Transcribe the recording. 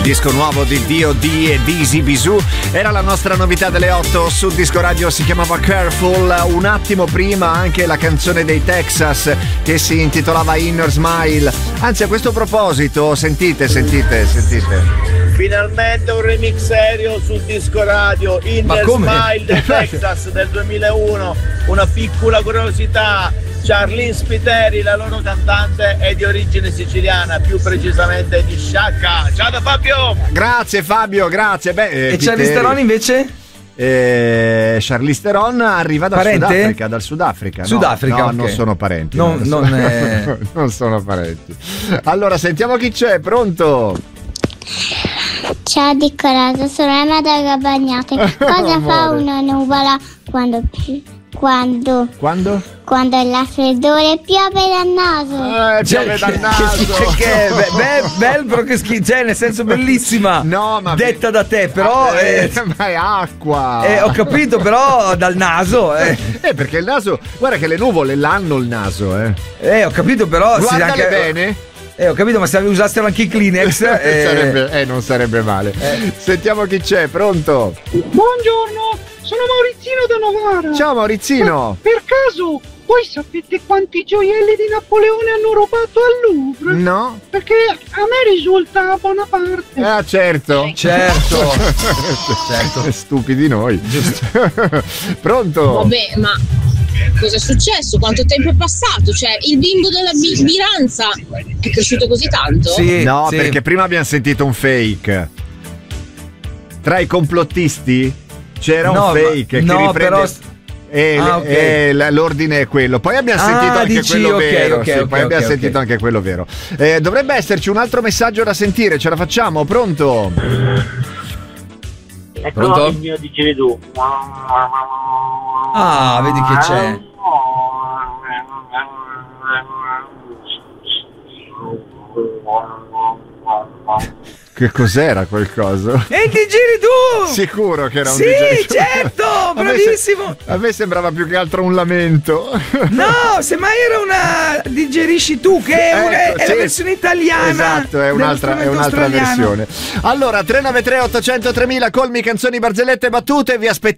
disco nuovo di D.O.D. e Easy Bisou era la nostra novità delle 8 su Disco Radio, si chiamava Careful. Un attimo prima anche la canzone dei Texas che si intitolava Inner Smile. Anzi, a questo proposito, sentite. Finalmente un remix serio su Disco Radio, Inner Smile dei Texas del 2001. Una piccola curiosità: Charlene Spiteri, la loro cantante, è di origine siciliana, più precisamente di Sciacca. Ciao da Fabio! Grazie Fabio, grazie. E Charlize Theron invece? Charlize Theron arriva dal Sudafrica. Sudafrica, no, okay. Non sono parenti. Non sono parenti. Allora, sentiamo chi c'è, pronto? Ciao di coraggio, sono Emma da Gabagnate. Cosa fa una nuvola quando il raffreddore piove dal naso? Piove dal naso. Bello, che schifo, nel senso bellissima. No, ma detta da te, però ma è acqua. Ho capito, però dal naso. Perché il naso, guarda che le nuvole l'hanno il naso, ho capito, però guardale anche bene. Ho capito, ma se usassero anche i Kleenex non sarebbe male. Sentiamo chi c'è, pronto? Buongiorno, sono Maurizzino da Novara. Ciao Maurizzino. Per caso voi sapete quanti gioielli di Napoleone hanno rubato al Louvre? No. Perché a me risulta a buona parte. Ah, certo. Stupidi noi. Giusto. Pronto? Vabbè, ma cosa è successo? Quanto tempo è passato? Cioè, il bimbo della Biranza è cresciuto così tanto? Sì, no, sì. perché prima abbiamo sentito un fake. Tra i complottisti c'era un fake che riprende. Però... l'ordine è quello. Poi abbiamo sentito anche quello vero. Poi abbiamo sentito anche quello vero. Dovrebbe esserci un altro messaggio da sentire. Ce la facciamo? Pronto? Ecco il mio digeridù. Ah, vedi che c'è. Che cos'era quel coso? E il digeridoo! Sicuro che era un sì, digeridoo? Certo, bravissimo! A me sembrava più che altro un lamento. No, semmai era una digerisci tu, che è la versione italiana. Esatto, è un'altra versione. Allora, 393 800 3000, colmi, canzoni, barzellette, battute, vi aspettiamo.